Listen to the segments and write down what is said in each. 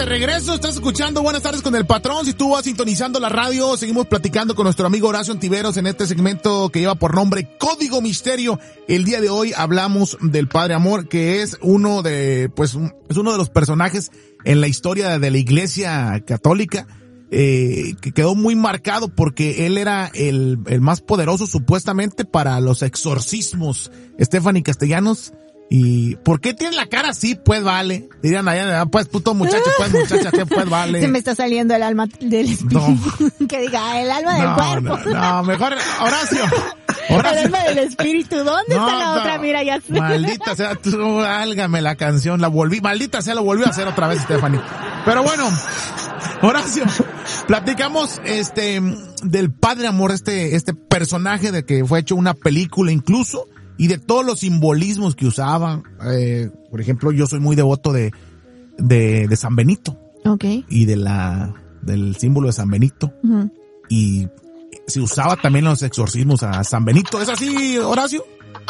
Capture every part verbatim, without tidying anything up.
de regreso, estás escuchando Buenas Tardes con el Patrón. Si tú vas sintonizando la radio, seguimos platicando con nuestro amigo Horacio Ontiveros en este segmento que lleva por nombre Código Misterio. El día de hoy hablamos del Padre Amor, que es uno de, pues, es uno de los personajes en la historia de la Iglesia Católica, eh, que quedó muy marcado porque él era el, el más poderoso supuestamente para los exorcismos. Stephanie Castellanos. ¿Y por qué tiene la cara así? Pues vale. Dirían allá, pues puto muchacho, pues muchacha, que pues vale. Se me está saliendo el alma del espíritu. No. Que diga, el alma del no, cuerpo. No, no, mejor, Horacio. Horacio. El alma del espíritu. ¿Dónde no, está la no. otra? Mira, ya sé. Maldita sea, tú, álgame la canción, la volví, maldita sea, la volvió a hacer otra vez, Stephanie. Pero bueno, Horacio, platicamos, este, del Padre Amor, este, este personaje de que fue hecho una película incluso, y de todos los simbolismos que usaban. Eh, por ejemplo, yo soy muy devoto de, de, de San Benito. Okay. Y de la, del símbolo de San Benito. Uh-huh. Y se usaba también en los exorcismos a San Benito. ¿Es así, Horacio?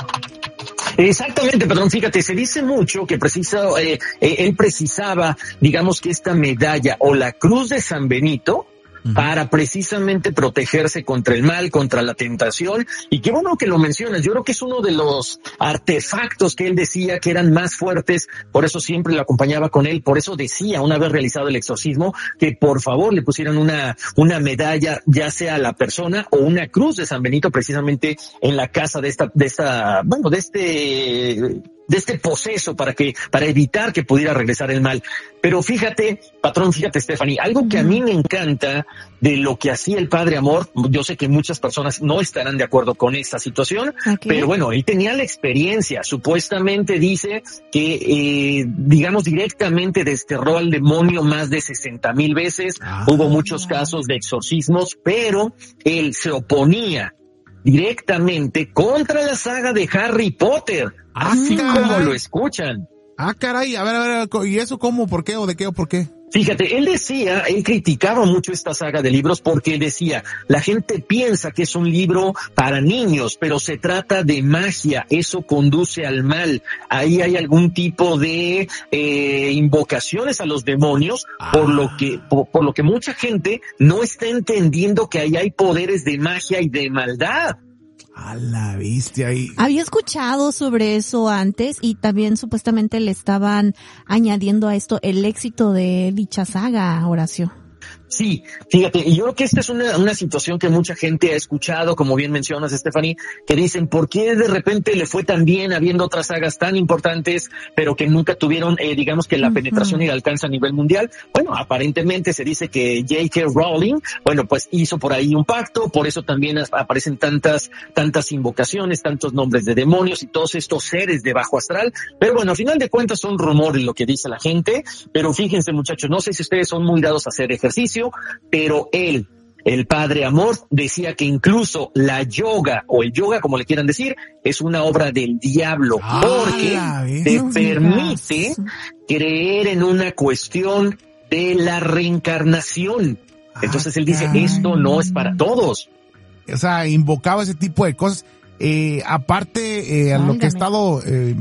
Exactamente, perdón, fíjate, se dice mucho que precisa, eh, eh, él precisaba, digamos que esta medalla o la cruz de San Benito, para precisamente protegerse contra el mal, contra la tentación. Y qué bueno que lo mencionas, yo creo que es uno de los artefactos que él decía que eran más fuertes, por eso siempre lo acompañaba con él, por eso decía, una vez realizado el exorcismo, que por favor le pusieran una, una medalla, ya sea a la persona o una cruz de San Benito, precisamente en la casa de esta, de esta, bueno, de este, de este poseso para que, para evitar que pudiera regresar el mal. Pero fíjate, patrón, fíjate, Stephanie, algo que a mí me encanta de lo que hacía el Padre Amor, yo sé que muchas personas no estarán de acuerdo con esta situación, okay. Pero bueno, él tenía la experiencia, supuestamente dice que, eh, digamos, directamente desterró al demonio más de sesenta mil veces, ah, hubo muchos casos de exorcismos, pero él se oponía directamente contra la saga de Harry Potter, ah, así caray. Como lo escuchan. Ah, caray, a ver, a ver, ¿y eso cómo, por qué, o de qué, o por qué? Fíjate, él decía, él criticaba mucho esta saga de libros porque él decía, la gente piensa que es un libro para niños, pero se trata de magia, eso conduce al mal. Ahí hay algún tipo de eh, invocaciones a los demonios, ah. por lo que por, por lo que mucha gente no está entendiendo que ahí hay poderes de magia y de maldad. A la bestia ahí. Había escuchado sobre eso antes y también supuestamente le estaban añadiendo a esto el éxito de dicha saga, Horacio. Sí, fíjate, y yo creo que esta es una, una situación que mucha gente ha escuchado, como bien mencionas, Stephanie, que dicen, ¿por qué de repente le fue tan bien habiendo otras sagas tan importantes, pero que nunca tuvieron, eh, digamos que la uh-huh. penetración y el alcance a nivel mundial? Bueno, aparentemente se dice que J K. Rowling, bueno, pues hizo por ahí un pacto, por eso también aparecen tantas, tantas invocaciones, tantos nombres de demonios y todos estos seres de bajo astral, pero bueno, al final de cuentas son rumores lo que dice la gente, pero fíjense muchachos, no sé si ustedes son muy dados a hacer ejercicio, pero él, el Padre Amor, decía que incluso la yoga, o el yoga como le quieran decir, es una obra del diablo, ah, porque te no permite digas. creer en una cuestión de la reencarnación. Ah, Entonces él dice, caray. esto no es para todos. O sea, invocaba ese tipo de cosas. Eh, aparte, eh, a lo que he estado... Eh,